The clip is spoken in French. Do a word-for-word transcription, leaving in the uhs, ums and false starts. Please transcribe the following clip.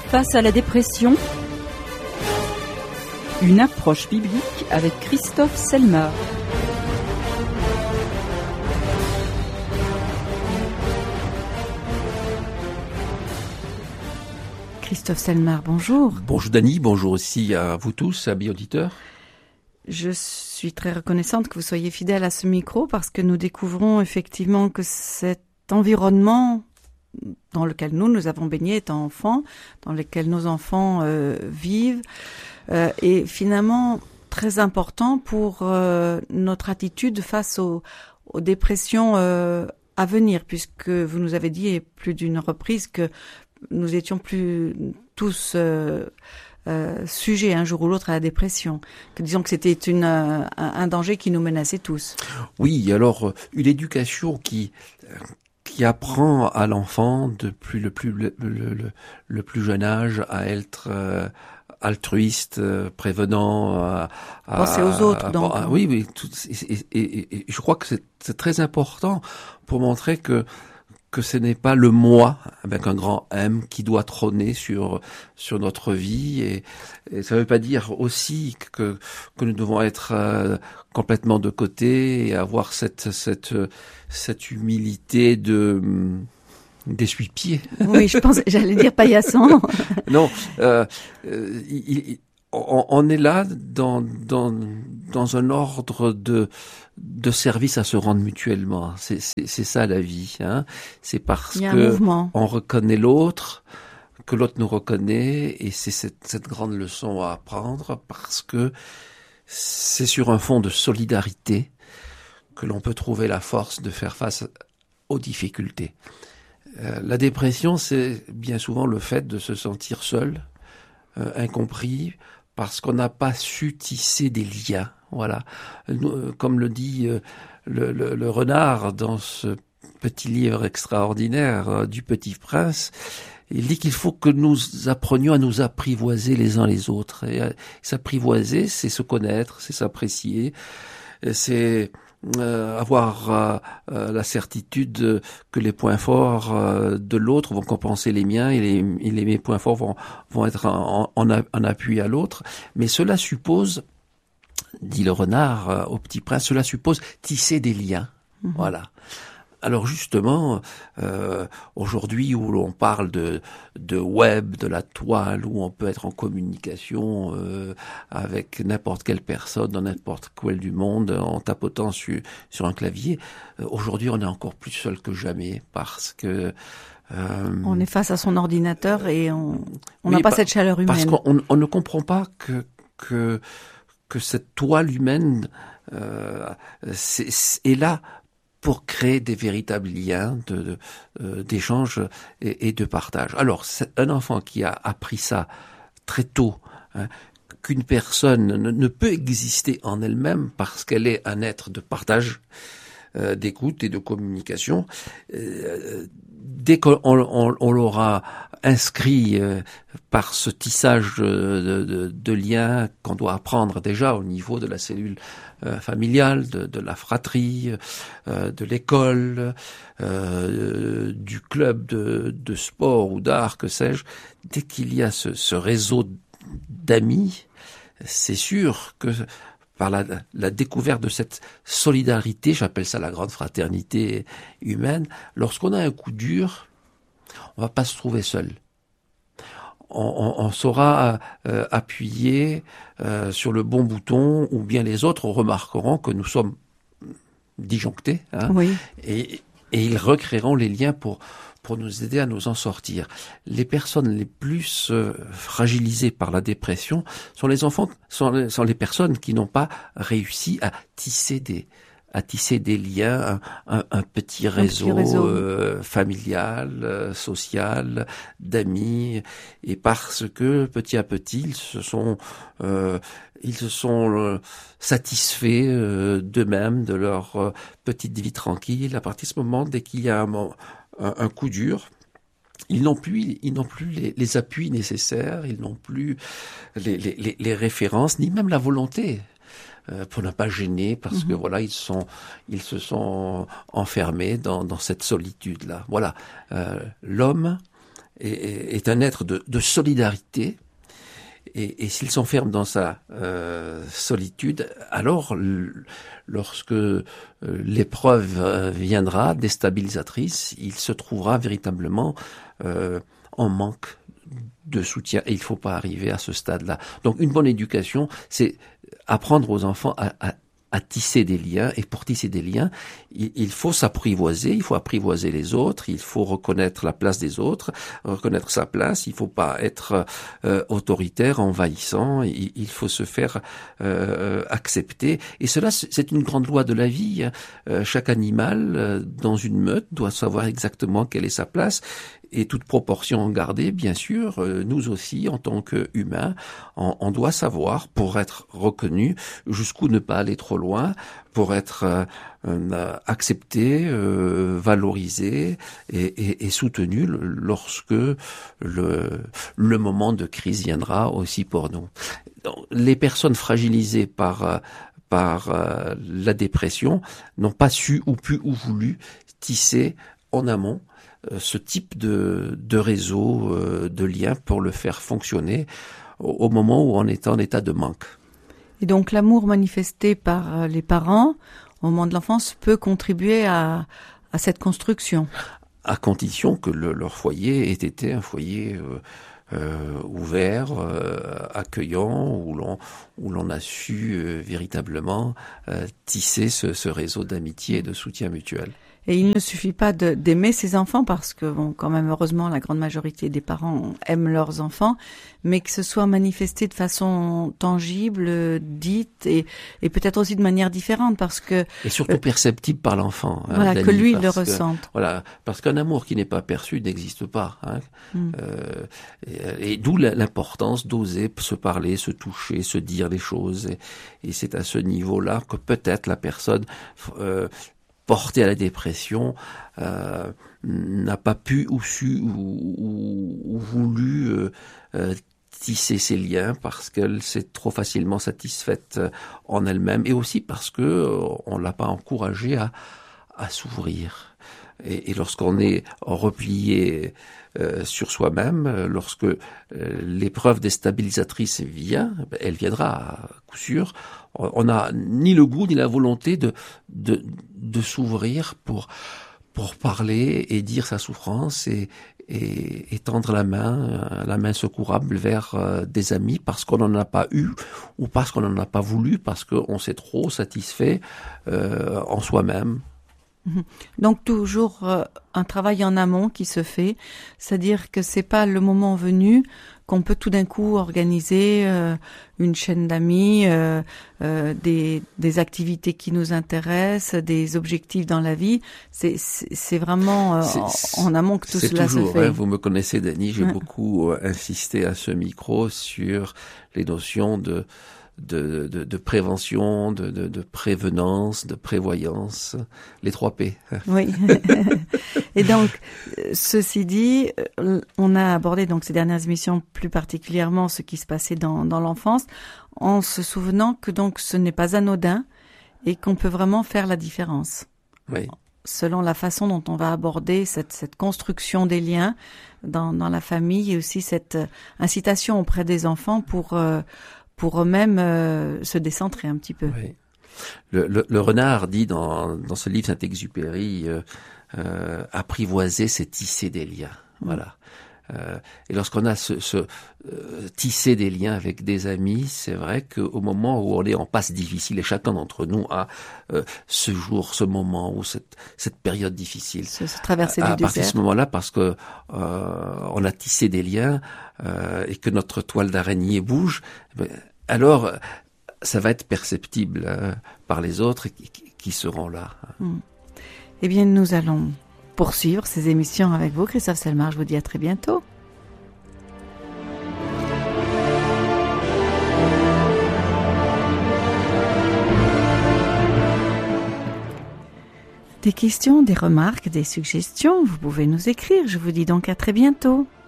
Face à la dépression, une approche biblique avec Christophe Selmar. Christophe Selmar, bonjour. Bonjour Dany, bonjour aussi à vous tous, amis auditeurs. Je suis très reconnaissante que vous soyez fidèle à ce micro parce que nous découvrons effectivement que cet environnement dans lequel nous, nous avons baigné étant enfants, dans lequel nos enfants euh, vivent, euh, est finalement très important pour euh, notre attitude face aux, aux dépressions euh, à venir, puisque vous nous avez dit et plus d'une reprise que nous étions plus tous euh, euh, sujets un jour ou l'autre à la dépression, que disons que c'était une, euh, un danger qui nous menaçait tous. Oui, alors une éducation qui qui apprend à l'enfant depuis le plus le, le, le, le plus jeune âge à être euh, altruiste, euh, prévenant, à, à penser aux autres. À, donc. à, à, oui, oui. Tout, et, et, et, et je crois que c'est, c'est très important pour montrer que que ce n'est pas le moi avec un grand M qui doit trôner sur sur notre vie, et, et ça ne veut pas dire aussi que que nous devons être euh, complètement de côté et avoir cette cette cette humilité de d'essuie-pied. Oui, je pense, j'allais dire paillasson. Non, euh, euh, il, il, on, on est là dans dans dans un ordre de de service à se rendre mutuellement. C'est c'est, c'est ça la vie, hein. C'est parce que on reconnaît l'autre que l'autre nous reconnaît, et c'est cette cette grande leçon à apprendre, parce que c'est sur un fond de solidarité que l'on peut trouver la force de faire face aux difficultés. Euh, la dépression, c'est bien souvent le fait de se sentir seul, euh, incompris, parce qu'on n'a pas su tisser des liens. Voilà. Nous, comme le dit euh, le, le, le renard dans ce petit livre extraordinaire euh, du Petit Prince, il dit qu'il faut que nous apprenions à nous apprivoiser les uns les autres. Et euh, s'apprivoiser, c'est se connaître, c'est s'apprécier, c'est Euh, avoir euh, euh, la certitude que les points forts euh, de l'autre vont compenser les miens, et les, et les mes points forts vont, vont être en, en, en appui à l'autre. Mais cela suppose, dit le renard euh, au Petit Prince, cela suppose tisser des liens. Mmh. Voilà. Alors justement, euh, aujourd'hui où l'on parle de, de web, de la toile, où on peut être en communication euh, avec n'importe quelle personne dans n'importe quel du monde en tapotant sur, sur un clavier, euh, aujourd'hui on est encore plus seul que jamais, parce que Euh, on est face à son ordinateur et on on n'a pas pa- cette chaleur humaine. Parce qu'on on ne comprend pas que que que cette toile humaine euh, c'est, c'est, est là pour créer des véritables liens de, de euh, d'échange et, et de partage. Alors, c'est un enfant qui a appris ça très tôt, hein, qu'une personne ne, ne peut exister en elle-même parce qu'elle est un être de partage, euh, d'écoute et de communication. Euh, dès qu'on on, on l'aura inscrit euh, par ce tissage de, de, de liens qu'on doit apprendre déjà au niveau de la cellule euh, familiale, de, de la fratrie, euh, de l'école, euh, du club de, de sport ou d'art, que sais-je, dès qu'il y a ce, ce réseau d'amis, c'est sûr que par la, la découverte de cette solidarité, j'appelle ça la grande fraternité humaine, lorsqu'on a un coup dur, on va pas se trouver seul. On, on, on saura euh, appuyer euh, sur le bon bouton, ou bien les autres remarqueront que nous sommes disjonctés, hein, oui. et, et ils recréeront les liens pour pour nous aider à nous en sortir. Les personnes les plus euh, fragilisées par la dépression sont les enfants, sont, sont les personnes qui n'ont pas réussi à tisser des à tisser des liens, un, un, un petit réseau, un petit réseau. Euh, familial, euh, social, d'amis, et parce que petit à petit ils se sont euh, ils se sont euh, satisfaits euh, d'eux-mêmes, de leur euh, petite vie tranquille. À partir de ce moment, dès qu'il y a un, un, un coup dur, ils n'ont plus, ils n'ont plus les, les appuis nécessaires, ils n'ont plus les, les, les références, ni même la volonté euh, pour ne pas gêner, parce mmh. que voilà, ils sont, ils se sont enfermés dans, dans cette solitude-là. Voilà, euh, l'homme est, est un être de, de solidarité. Et, et s'il s'enferme dans sa euh, solitude, alors l- lorsque euh, l'épreuve euh, viendra déstabilisatrice, il se trouvera véritablement euh, en manque de soutien. Et il ne faut pas arriver à ce stade-là. Donc une bonne éducation, c'est apprendre aux enfants à, à à tisser des liens, et pour tisser des liens, il, il faut s'apprivoiser, il faut apprivoiser les autres, il faut reconnaître la place des autres, reconnaître sa place, il faut pas être euh, autoritaire, envahissant, il, il faut se faire euh, accepter, et cela c'est une grande loi de la vie. Euh, chaque animal euh, dans une meute doit savoir exactement quelle est sa place, et toute proportion gardée, bien sûr, euh, nous aussi, en tant qu'humains, on, on doit savoir, pour être reconnu, jusqu'où ne pas aller trop loin, pour être euh, euh, accepté, euh, valorisé et, et, et soutenu lorsque le, le moment de crise viendra aussi pour nous. Donc, les personnes fragilisées par... Euh, par euh, la dépression n'ont pas su ou pu ou voulu tisser en amont ce type de, de réseau, euh, de lien pour le faire fonctionner au, au moment où on est en état de manque. Et donc l'amour manifesté par les parents au moment de l'enfance peut contribuer à, à cette construction. À condition que le, leur foyer ait été un foyer euh, euh, ouvert, euh, accueillant, où l'on où l'on a su euh, véritablement euh, tisser ce, ce réseau d'amitié et de soutien mutuel. Et il ne suffit pas de, d'aimer ses enfants, parce que, bon, quand même, heureusement, la grande majorité des parents aiment leurs enfants, mais que ce soit manifesté de façon tangible, dite, et, et peut-être aussi de manière différente, parce que... Et surtout euh, perceptible par l'enfant. Hein, voilà, Dany, que lui, il le que, ressente. Voilà, parce qu'un amour qui n'est pas perçu n'existe pas. Hein. Mm. Euh, et, et d'où l'importance d'oser se parler, se toucher, se dire des choses. Et, et c'est à ce niveau-là que peut-être la personne... Euh, porté à la dépression, euh, n'a pas pu ou su ou, ou, ou voulu euh, euh, tisser ses liens parce qu'elle s'est trop facilement satisfaite en elle-même, et aussi parce que euh, on l'a pas encouragée à, à s'ouvrir. Et, et lorsqu'on est replié euh, sur soi-même, lorsque euh, l'épreuve déstabilisatrice vient, elle viendra à coup sûr, on n'a ni le goût ni la volonté de de, de s'ouvrir pour pour parler et dire sa souffrance et, et, et tendre la main, la main secourable vers euh, des amis parce qu'on n'en a pas eu ou parce qu'on n'en a pas voulu, parce qu'on s'est trop satisfait euh, en soi-même. Donc toujours euh, un travail en amont qui se fait, c'est-à-dire que c'est pas le moment venu qu'on peut tout d'un coup organiser euh, une chaîne d'amis, euh, euh, des, des activités qui nous intéressent, des objectifs dans la vie. C'est, c'est, c'est vraiment euh, en, en amont que tout cela toujours, se fait. Hein, vous me connaissez, Dany, j'ai ouais. beaucoup euh, insisté à ce micro sur les notions de De, de, de prévention, de, de, de prévenance, de prévoyance, les trois P. Oui. Et donc, ceci dit, on a abordé donc ces dernières émissions plus particulièrement ce qui se passait dans, dans l'enfance, en se souvenant que donc ce n'est pas anodin et qu'on peut vraiment faire la différence. Oui. Selon la façon dont on va aborder cette, cette construction des liens dans, dans la famille, et aussi cette incitation auprès des enfants pour euh, pour eux-mêmes euh, se décentrer un petit peu. Oui. Le, le, le renard dit dans, dans ce livre Saint-Exupéry, euh, euh, apprivoiser, c'est tisser des liens. Mmh. Voilà. Euh, et lorsqu'on a ce, ce euh, tisser des liens avec des amis, c'est vrai qu'au moment où on est en passe difficile, et chacun d'entre nous a euh, ce jour, ce moment, ou cette, cette période difficile, se, se traverser à, du à partir désert. de ce moment-là, parce que euh, on a tissé des liens euh, et que notre toile d'araignée bouge, ben, alors ça va être perceptible euh, par les autres qui, qui seront là. Mmh. Eh bien, nous allons poursuivre ces émissions avec vous, Christophe Selmar. Je vous dis à très bientôt. Des questions, des remarques, des suggestions, vous pouvez nous écrire. Je vous dis donc à très bientôt.